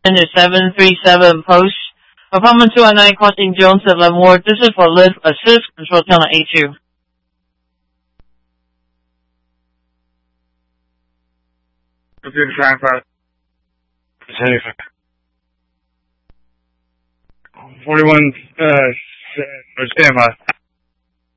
is 737 post. Apartment 219 crossing Jones at Leavenworth. This is for lift assist, control channel A2. Computer sign 5. 41, stand by.